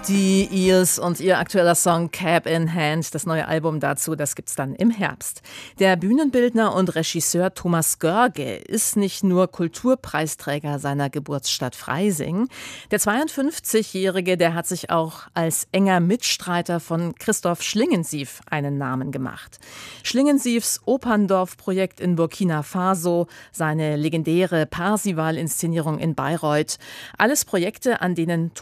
Die Eels und ihr aktueller Song Cap in Hand, das neue Album dazu, das gibt's dann im Herbst. Der Bühnenbildner und Regisseur Thomas Görge ist nicht nur Kulturpreisträger seiner Geburtsstadt Freising. Der 52-Jährige, der hat sich auch als enger Mitstreiter von Christoph Schlingensief einen Namen gemacht. Schlingensiefs Operndorf-Projekt in Burkina Faso, seine legendäre Parsival-Inszenierung in Bayreuth, alles Projekte, an denen